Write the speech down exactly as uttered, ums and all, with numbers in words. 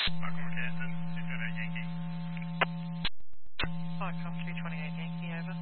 Markham Canton, two twenty-eight Yankee. Markham three twenty-eight Yankee, over.